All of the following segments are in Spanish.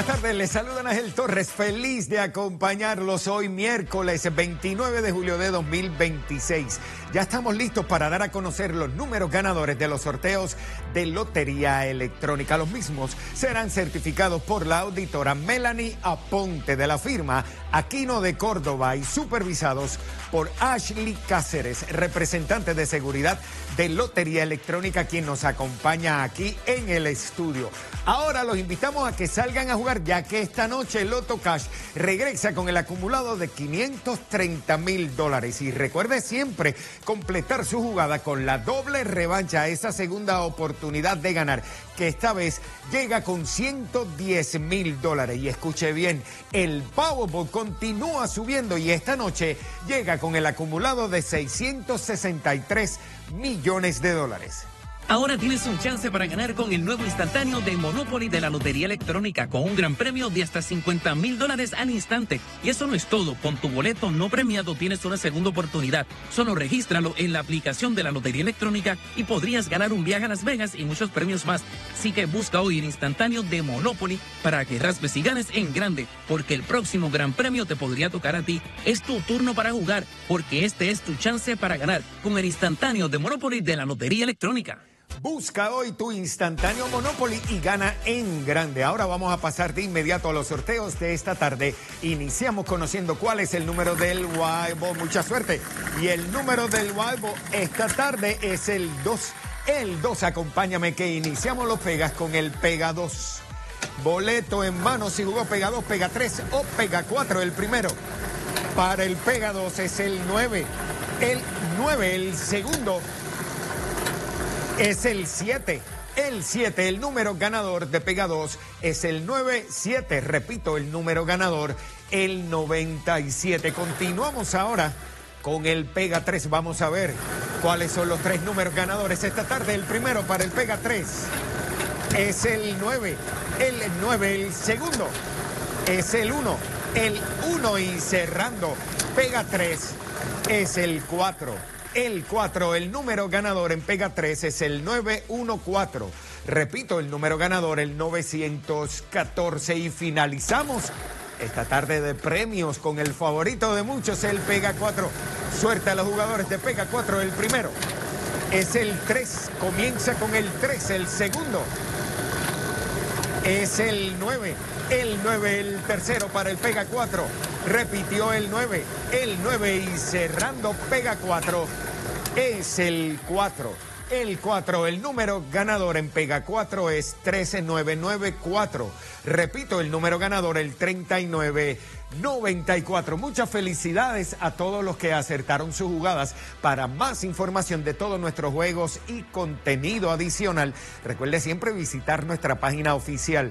Buenas tardes, les saluda Ángel Torres, feliz de acompañarlos hoy miércoles 29 de julio de 2026. Ya estamos listos para dar a conocer los números ganadores de los sorteos de Lotería Electrónica. Los mismos serán certificados por la auditora Melanie Aponte de la firma Aquino de Córdoba y supervisados por Ashley Cáceres, representante de seguridad de Lotería Electrónica, quien nos acompaña aquí en el estudio. Ahora los invitamos a que salgan a jugar, ya que esta noche Loto Cash regresa con el acumulado de $530,000. Y recuerde siempre completar su jugada con la doble revancha, esa segunda oportunidad de ganar, que esta vez llega con $110,000. Y escuche bien, el Powerball continúa subiendo y esta noche llega con el acumulado de $663 millones. Ahora tienes un chance para ganar con el nuevo instantáneo de Monopoly de la Lotería Electrónica, con un gran premio de hasta $50,000 al instante. Y eso no es todo, con tu boleto no premiado tienes una segunda oportunidad. Solo regístralo en la aplicación de la Lotería Electrónica y podrías ganar un viaje a Las Vegas y muchos premios más. Así que busca hoy el instantáneo de Monopoly para que raspes y ganes en grande, porque el próximo gran premio te podría tocar a ti. Es tu turno para jugar, porque este es tu chance para ganar con el instantáneo de Monopoly de la Lotería Electrónica. Busca hoy tu instantáneo Monopoly y gana en grande. Ahora vamos a pasar de inmediato a los sorteos de esta tarde. Iniciamos conociendo cuál es el número del Wild. Mucha suerte. Y el número del Wild esta tarde es el 2. El 2, acompáñame que iniciamos los pegas con el Pega 2. Boleto en mano si jugó Pega 2, Pega 3 o Pega 4. El primero para el Pega 2 es el 9. El 9, el segundo es el 7. El 7, el número ganador de Pega 2 es el 97. Repito, el número ganador, el 97. Continuamos ahora con el Pega 3. Vamos a ver cuáles son los tres números ganadores esta tarde. El primero para el Pega 3 es el 9. El 9, el segundo es el 1. El 1 y cerrando Pega 3 es el 4. El 4, el número ganador en Pega 3 es el 914. Repito, el número ganador, el 914. Y finalizamos esta tarde de premios con el favorito de muchos, el Pega 4. Suerte a los jugadores de Pega 4. El primero es el 3. Comienza con el 3. El segundo es el 9. El 9, el tercero para el Pega 4. Repitió el 9. El 9 y cerrando Pega 4 es el 4. El 4, el número ganador en Pega 4 es 13994. Repito, el número ganador, el 3994. Muchas felicidades a todos los que acertaron sus jugadas. Para más información de todos nuestros juegos y contenido adicional, recuerde siempre visitar nuestra página oficial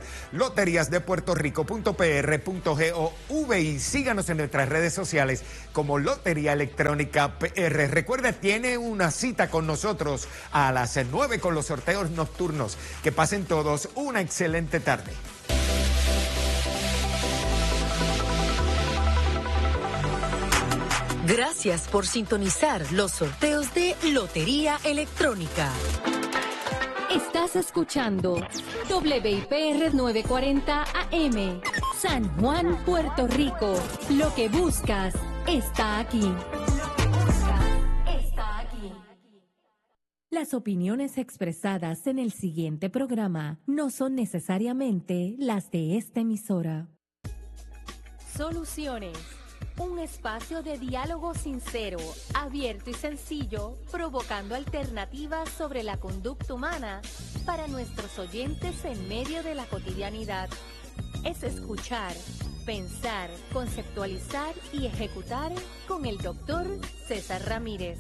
loteriasdepuertorico.pr.gov y síganos en nuestras redes sociales como Lotería Electrónica PR. Recuerde, tiene una cita con nosotros a las 9 con los sorteos nocturnos. Que pasen todos una excelente tarde. Gracias por sintonizar los sorteos de Lotería Electrónica. Estás escuchando WIPR 940 AM, San Juan, Puerto Rico. Lo que buscas está aquí. Las opiniones expresadas en el siguiente programa no son necesariamente las de esta emisora. Soluciones. Un espacio de diálogo sincero, abierto y sencillo, provocando alternativas sobre la conducta humana para nuestros oyentes en medio de la cotidianidad. Es escuchar, pensar, conceptualizar y ejecutar con el doctor César Ramírez.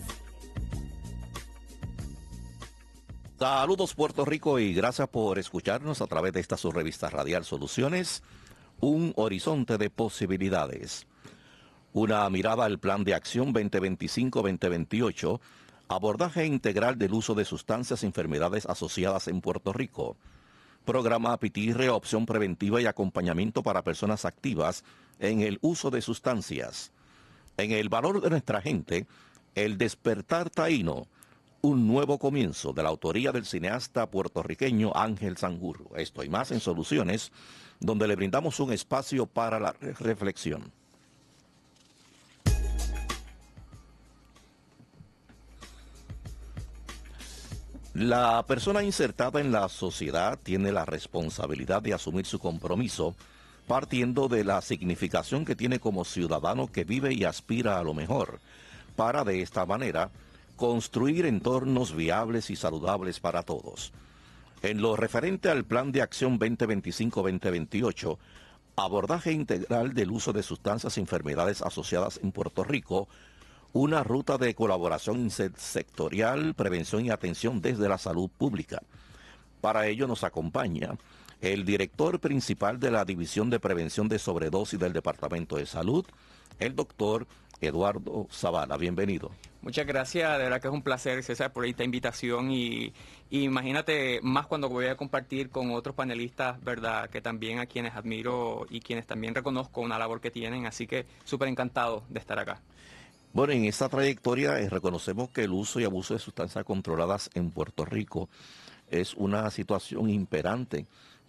Saludos Puerto Rico y gracias por escucharnos a través de esta su revista radial Soluciones, un horizonte de posibilidades. Una mirada al Plan de Acción 2025-2028, abordaje integral del uso de sustancias y enfermedades asociadas en Puerto Rico. Programa Pitirre, opción preventiva y acompañamiento para personas activas en el uso de sustancias. En el valor de nuestra gente, el despertar taíno, Un nuevo comienzo, de la autoría del cineasta puertorriqueño Ángel Sanjurjo. Esto y más en Soluciones, donde le brindamos un espacio para la reflexión. La persona insertada en la sociedad tiene la responsabilidad de asumir su compromiso, partiendo de la significación que tiene como ciudadano que vive y aspira a lo mejor, para de esta manera construir entornos viables y saludables para todos. En lo referente al Plan de Acción 2025-2028, abordaje integral del uso de sustancias y enfermedades asociadas en Puerto Rico, una ruta de colaboración sectorial, prevención y atención desde la salud pública. Para ello nos acompaña el director principal de la División de Prevención de Sobredosis del Departamento de Salud, el doctor Eduardo Zavala. Bienvenido. Muchas gracias, de verdad que es un placer, César, por esta invitación y imagínate más cuando voy a compartir con otros panelistas, ¿verdad?, que también a quienes admiro y quienes también reconozco una labor que tienen, así que súper encantado de estar acá. Bueno, en esta trayectoria reconocemos que el uso y abuso de sustancias controladas en Puerto Rico es una situación imperante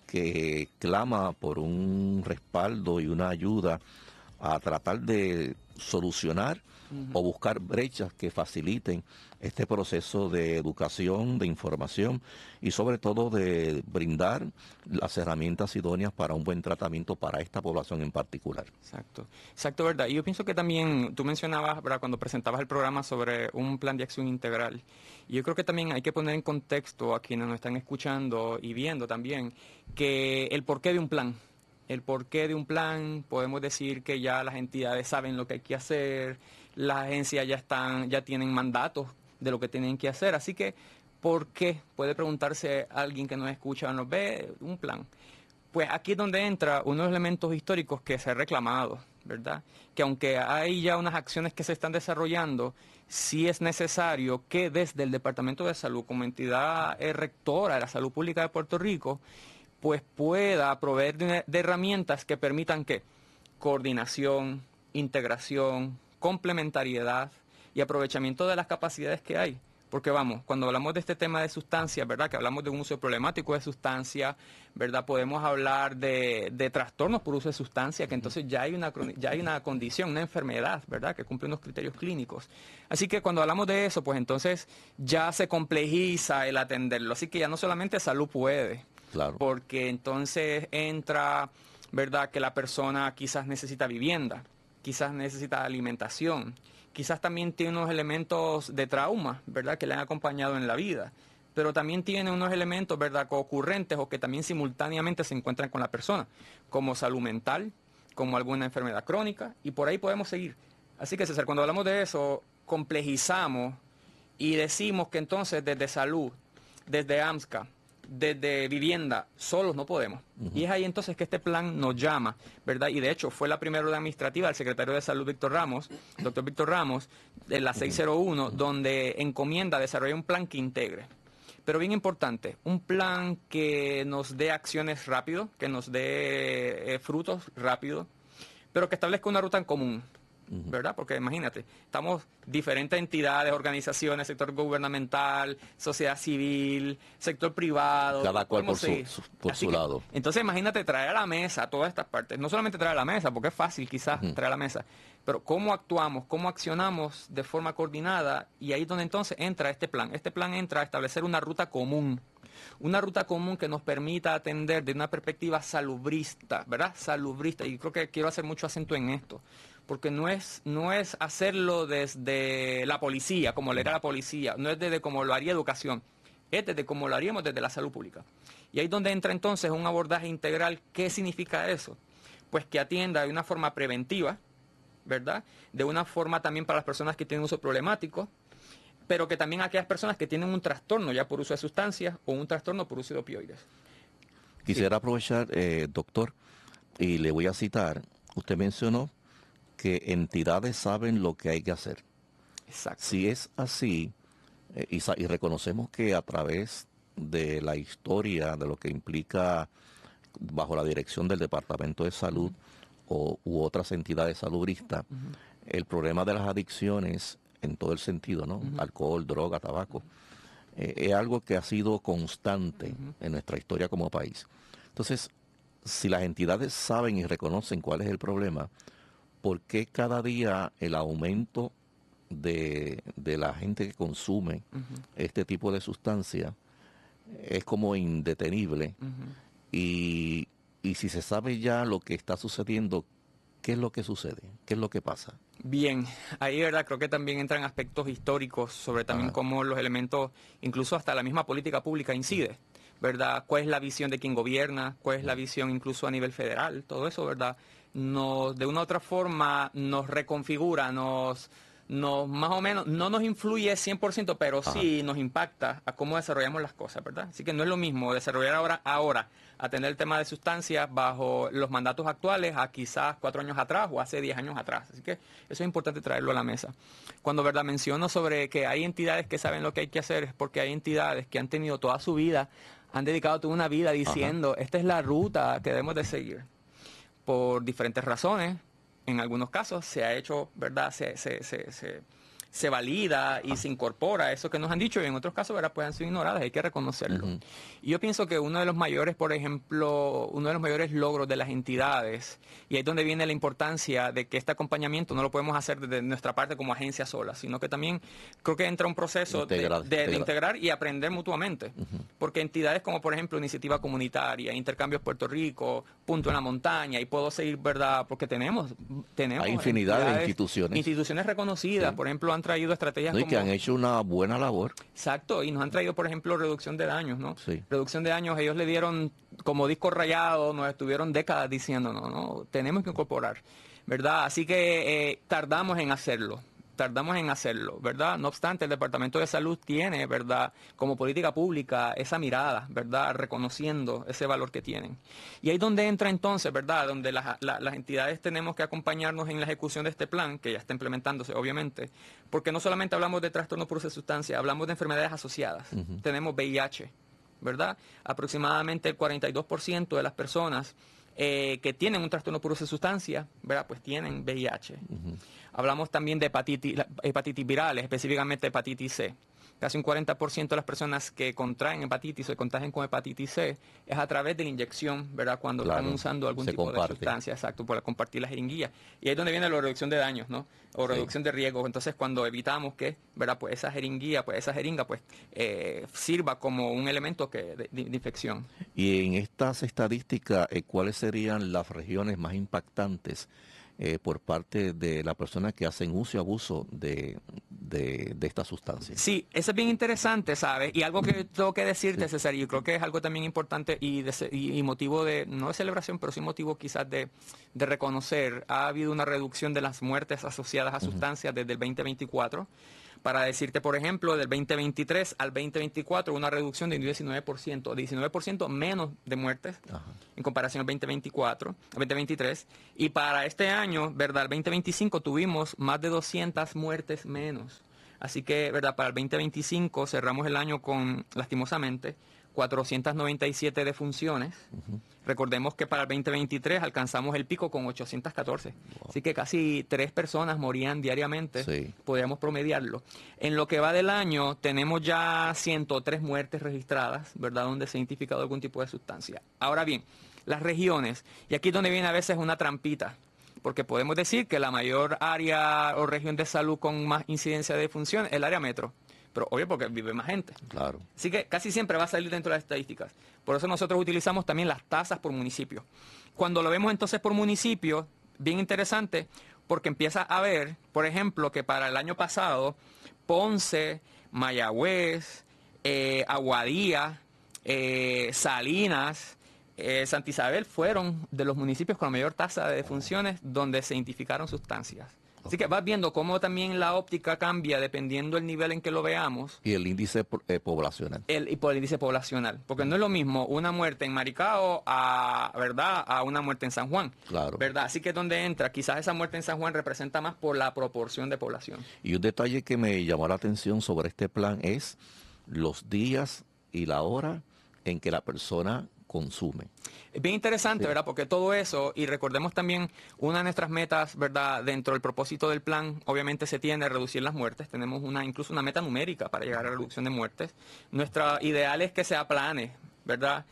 que clama por un respaldo y una ayuda a tratar de solucionar o buscar brechas que faciliten este proceso de educación, de información y sobre todo de brindar las herramientas idóneas para un buen tratamiento para esta población en particular. Exacto, verdad. Y yo pienso que también tú mencionabas, ¿verdad?, cuando presentabas el programa sobre un plan de acción integral. Y yo creo que también hay que poner en contexto a quienes nos están escuchando y viendo también que el porqué de un plan. El porqué de un plan, podemos decir que ya las entidades saben lo que hay que hacer, las agencias ya tienen mandatos de lo que tienen que hacer, así que ¿por qué? Puede preguntarse alguien que nos escucha o nos ve un plan. Pues aquí es donde entra unos elementos históricos que se ha reclamado, ¿verdad? Que aunque hay ya unas acciones que se están desarrollando, sí es necesario que desde el Departamento de Salud, como entidad rectora de la salud pública de Puerto Rico, pues pueda proveer de herramientas que permitan que coordinación, integración, complementariedad y aprovechamiento de las capacidades que hay. Porque vamos, cuando hablamos de este tema de sustancias, ¿verdad?, que hablamos de un uso problemático de sustancias, ¿verdad?, podemos hablar de trastornos por uso de sustancias, que entonces ya hay una condición, una enfermedad, ¿verdad?, que cumple unos criterios clínicos. Así que cuando hablamos de eso, pues entonces ya se complejiza el atenderlo. Así que ya no solamente salud puede, claro, porque entonces entra, ¿verdad?, que la persona quizás necesita vivienda, quizás necesita alimentación, quizás también tiene unos elementos de trauma, ¿verdad?, que le han acompañado en la vida, pero también tiene unos elementos, ¿verdad?, ocurrentes o que también simultáneamente se encuentran con la persona, como salud mental, como alguna enfermedad crónica, y por ahí podemos seguir. Así que, César, cuando hablamos de eso, complejizamos y decimos que entonces desde salud, desde AMSCA, desde vivienda, solos no podemos. Y es ahí entonces que este plan nos llama, ¿verdad? Y de hecho fue la primera orden administrativa del secretario de Salud, doctor Víctor Ramos, de la 601, donde encomienda desarrollar un plan que integre. Pero bien importante, un plan que nos dé acciones rápido, que nos dé frutos rápido, pero que establezca una ruta en común, ¿verdad? Porque imagínate, estamos diferentes entidades, organizaciones, sector gubernamental, sociedad civil, sector privado. Cada cual por su lado. Entonces imagínate traer a la mesa todas estas partes. No solamente traer a la mesa, porque es fácil quizás traer a la mesa, pero cómo actuamos, cómo accionamos de forma coordinada, y ahí es donde entonces entra este plan. Este plan entra a establecer una ruta común. Una ruta común que nos permita atender de una perspectiva salubrista, ¿verdad? Salubrista. Y creo que quiero hacer mucho acento en esto, porque no es hacerlo desde la policía, como le era la policía, no es desde como lo haría educación, es desde como lo haríamos desde la salud pública. Y ahí es donde entra entonces un abordaje integral. ¿Qué significa eso? Pues que atienda de una forma preventiva, ¿verdad? De una forma también para las personas que tienen uso problemático, pero que también aquellas personas que tienen un trastorno ya por uso de sustancias o un trastorno por uso de opioides. Quisiera aprovechar, doctor, y le voy a citar, usted mencionó que entidades saben lo que hay que hacer. Exacto. Si es así, y reconocemos que a través de la historia, de lo que implica bajo la dirección del Departamento de Salud u otras entidades salubristas, el problema de las adicciones en todo el sentido, ¿no? Alcohol, droga, tabaco. Es algo que ha sido constante en nuestra historia como país. Entonces, si las entidades saben y reconocen cuál es el problema, ¿por qué cada día el aumento de la gente que consume este tipo de sustancia es como indetenible? Y si se sabe ya lo que está sucediendo, ¿qué es lo que sucede? ¿Qué es lo que pasa? Bien, ahí, ¿verdad? Creo que también entran aspectos históricos sobre también cómo los elementos, incluso hasta la misma política pública incide, ¿verdad? ¿Cuál es la visión de quien gobierna? ¿Cuál es la visión incluso a nivel federal? Todo eso, ¿verdad? De una u otra forma nos reconfigura, nos más o menos, no nos influye 100%, pero sí nos impacta a cómo desarrollamos las cosas, ¿verdad? Así que no es lo mismo desarrollar ahora atender el tema de sustancias bajo los mandatos actuales a quizás 4 años atrás o hace 10 años atrás. Así que eso es importante traerlo a la mesa. Cuando, ¿verdad?, menciono sobre que hay entidades que saben lo que hay que hacer, es porque hay entidades que han tenido toda su vida, han dedicado toda una vida diciendo, esta es la ruta que debemos de seguir. Por diferentes razones, en algunos casos se ha hecho, ¿verdad?, se valida y se incorpora eso que nos han dicho, y en otros casos, ¿verdad?, pues han sido ignoradas, hay que reconocerlo. Y yo pienso que uno de los mayores, por ejemplo, uno de los mayores logros de las entidades, y ahí es donde viene la importancia de que este acompañamiento no lo podemos hacer desde nuestra parte como agencia sola, sino que también creo que entra un proceso de integrar y aprender mutuamente. Porque entidades como, por ejemplo, Iniciativa Comunitaria, Intercambios Puerto Rico, Punto en la Montaña, y puedo seguir, ¿verdad?, porque tenemos hay infinidad de instituciones reconocidas, por ejemplo, han traído estrategias y que han hecho una buena labor. Exacto, y nos han traído, por ejemplo, reducción de daños, ¿no? Sí. Reducción de daños, ellos le dieron como disco rayado, nos estuvieron décadas diciendo, no, tenemos que incorporar, ¿verdad? Así que tardamos en hacerlo, ¿verdad? No obstante, el Departamento de Salud tiene, ¿verdad?, como política pública esa mirada, ¿verdad?, reconociendo ese valor que tienen. Y ahí es donde entra entonces, ¿verdad?, donde las entidades tenemos que acompañarnos en la ejecución de este plan, que ya está implementándose, obviamente, porque no solamente hablamos de trastornos por uso de sustancia, hablamos de enfermedades asociadas. Tenemos VIH, ¿verdad? Aproximadamente el 42% de las personas que tienen un trastorno por uso de sustancia, ¿verdad?, pues tienen VIH. Hablamos también de hepatitis virales, específicamente hepatitis C. Casi un 40% de las personas que contraen hepatitis o se contagian con hepatitis C es a través de la inyección, ¿verdad?, cuando están usando algún tipo de sustancia, exacto, para compartir la jeringuilla. Y ahí es donde viene la reducción de daños, ¿no? O reducción de riesgos. Entonces, cuando evitamos que, ¿verdad?, pues esa jeringa, sirva como un elemento de infección. Y en estas estadísticas, ¿cuáles serían las regiones más impactantes por parte de las personas que hacen uso y abuso de estas sustancias? Sí, eso es bien interesante, ¿sabes? Y algo que tengo que decirte, César, y yo creo que es algo también importante y motivo de, no de celebración, pero sí motivo quizás de reconocer. Ha habido una reducción de las muertes asociadas a sustancias desde el 2024. Para decirte, por ejemplo, del 2023 al 2024, una reducción de un 19% menos de muertes en comparación al 2023. Y para este año, ¿verdad?, el 2025 tuvimos más de 200 muertes menos. Así que, ¿verdad?, para el 2025 cerramos el año con, lastimosamente, 497 defunciones. Recordemos que para el 2023 alcanzamos el pico con 814. Así que casi 3 personas morían diariamente. Podríamos promediarlo. En lo que va del año tenemos ya 103 muertes registradas, ¿verdad?, donde se ha identificado algún tipo de sustancia. Ahora bien, las regiones, y aquí es donde viene a veces una trampita, porque podemos decir que la mayor área o región de salud con más incidencia de defunción es el área metro. Pero obvio porque vive más gente. Claro. Así que casi siempre va a salir dentro de las estadísticas. Por eso nosotros utilizamos también las tasas por municipio. Cuando lo vemos entonces por municipio, bien interesante, porque empieza a ver, por ejemplo, que para el año pasado, Ponce, Mayagüez, Aguadilla, Salinas, Santa Isabel fueron de los municipios con la mayor tasa de defunciones donde se identificaron sustancias. Así que vas viendo cómo también la óptica cambia dependiendo del nivel en que lo veamos. Y el índice poblacional. Y por el índice poblacional. Porque no es lo mismo una muerte en Maricao a una muerte en San Juan. Claro. ¿Verdad? Así que es donde entra. Quizás esa muerte en San Juan representa más por la proporción de población. Y un detalle que me llamó la atención sobre este plan es los días y la hora en que la persona consume. Es bien interesante, ¿verdad? Porque todo eso, y recordemos también una de nuestras metas, ¿verdad? Dentro del propósito del plan, obviamente se tiene reducir las muertes. Tenemos incluso una meta numérica para llegar a la reducción de muertes. Nuestra ideal es que se aplane, ¿verdad?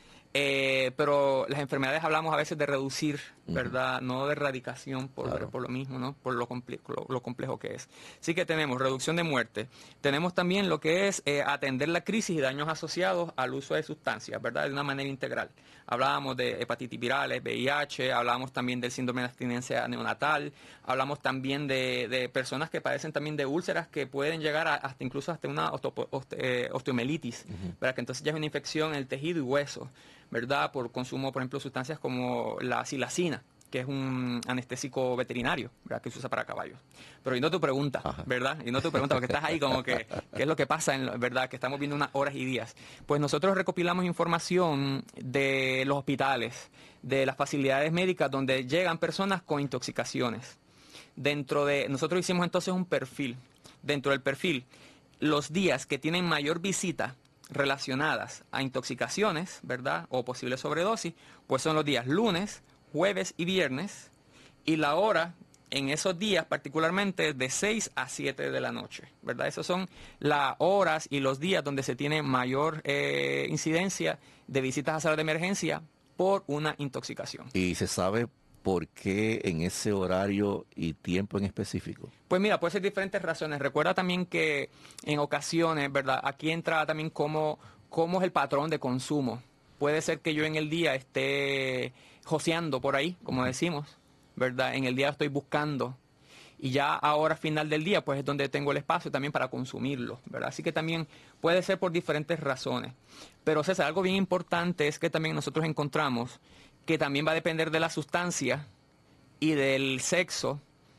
Pero las enfermedades hablamos a veces de reducir, ¿verdad? No de erradicación por lo mismo, ¿no? Por lo complejo que es. Así que tenemos reducción de muerte. Tenemos también lo que es atender la crisis y daños asociados al uso de sustancias, ¿verdad? De una manera integral. Hablábamos de hepatitis virales, VIH, hablábamos también del síndrome de abstinencia neonatal, hablamos también de personas que padecen también de úlceras que pueden llegar hasta incluso hasta una osteomelitis, ¿verdad? Que entonces ya es una infección en el tejido y hueso, ¿verdad? Por consumo, por ejemplo, de sustancias como la silacina, que es un anestésico veterinario, ¿verdad? Que se usa para caballos. Pero yendo a tu pregunta, ¿verdad? Yendo a tu pregunta, porque estás ahí como que, ¿qué es lo que pasa, ¿verdad? Que estamos viendo unas horas y días. Pues nosotros recopilamos información de los hospitales, de las facilidades médicas donde llegan personas con intoxicaciones. Nosotros hicimos entonces un perfil. Dentro del perfil, los días que tienen mayor visita relacionadas a intoxicaciones, ¿verdad? O posible sobredosis, pues son los días lunes, jueves y viernes, y la hora en esos días particularmente de 6 a 7 de la noche, ¿verdad? Esas son las horas y los días donde se tiene mayor incidencia de visitas a salas de emergencia por una intoxicación. ¿Y se sabe por qué en ese horario y tiempo en específico? Pues mira, puede ser diferentes razones. Recuerda también que en ocasiones, ¿verdad? Aquí entra también cómo es el patrón de consumo. Puede ser que yo en el día esté joseando por ahí, como decimos, ¿verdad? En el día estoy buscando y ya ahora final del día pues es donde tengo el espacio también para consumirlo, ¿verdad? Así que también puede ser por diferentes razones. Pero César, algo bien importante es que también nosotros encontramos que también va a depender de la sustancia y del sexo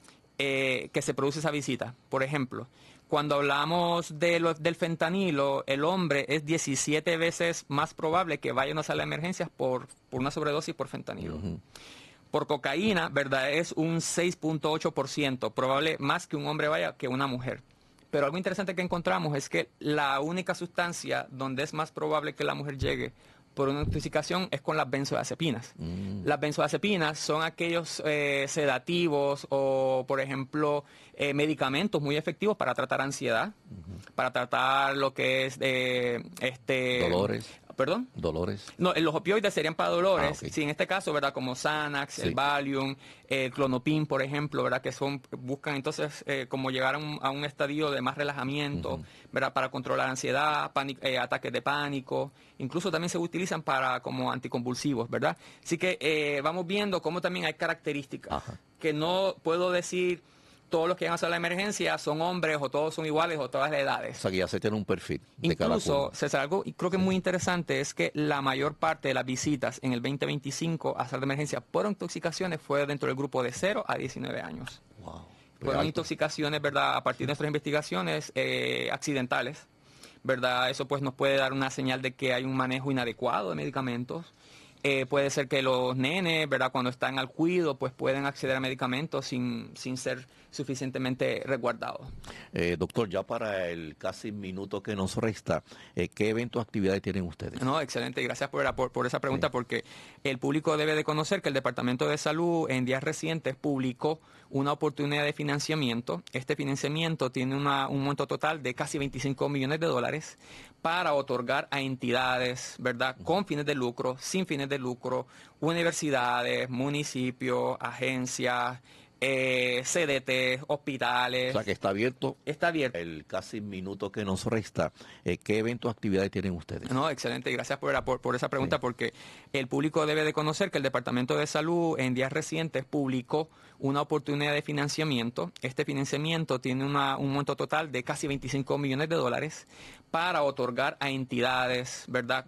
que se produce esa visita. Por ejemplo, cuando hablamos del fentanilo, el hombre es 17 veces más probable que vaya a una sala de emergencias por una sobredosis por fentanilo. Por cocaína, ¿verdad? Es un 6.8%, probable más que un hombre vaya que una mujer. Pero algo interesante que encontramos es que la única sustancia donde es más probable que la mujer llegue por una intoxicación es con las benzodiazepinas. Las benzodiazepinas son aquellos sedativos o, por ejemplo, medicamentos muy efectivos para tratar ansiedad, para tratar lo que es dolores. ¿Perdón? Dolores. No, los opioides serían para dolores. Okay. Sí, en este caso, ¿verdad? Como Xanax, el Valium, el Clonopin, por ejemplo, ¿verdad? Que buscan entonces como llegar a un estadio de más relajamiento, ¿verdad? Para controlar ansiedad, ataques de pánico. Incluso también se utilizan como anticonvulsivos, ¿verdad? Así que vamos viendo cómo también hay características que no puedo decir todos los que van a la emergencia son hombres o todos son iguales o todas las edades. O sea, que ya se tiene un perfil de cada Incluso, uno. César, algo creo que es muy interesante es que la mayor parte de las visitas en el 2025 a sala de emergencia por intoxicaciones fue dentro del grupo de 0 a 19 años. Wow. Fueron intoxicaciones, ¿verdad? A partir de nuestras investigaciones accidentales, ¿verdad? Eso pues nos puede dar una señal de que hay un manejo inadecuado de medicamentos. Puede ser que los nenes, ¿verdad? Cuando están al cuido, pues pueden acceder a medicamentos sin ser suficientemente resguardados. Doctor, ya para el casi minuto que nos resta, ¿qué eventos o actividades tienen ustedes? No, excelente. Gracias por esa pregunta, porque el público debe de conocer que el Departamento de Salud en días recientes publicó una oportunidad de financiamiento. Este financiamiento tiene un monto total de casi $25 millones para otorgar a entidades, ¿verdad? Con fines de lucro, sin fines de lucro, universidades, municipios, agencias, CDT, hospitales. O sea, que está abierto. Está abierto. El casi minuto que nos resta, ¿qué eventos o actividades tienen ustedes? No, excelente. Gracias por esa pregunta, porque el público debe de conocer que el Departamento de Salud en días recientes publicó una oportunidad de financiamiento. Este financiamiento tiene un monto total de casi $25 millones para otorgar a entidades, ¿verdad?